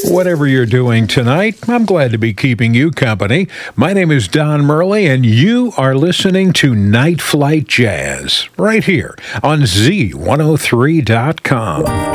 Whatever you're doing tonight, I'm glad to be keeping you company. My name is Don Murley, and you are listening to Night Flight Jazz right here on Z103.com.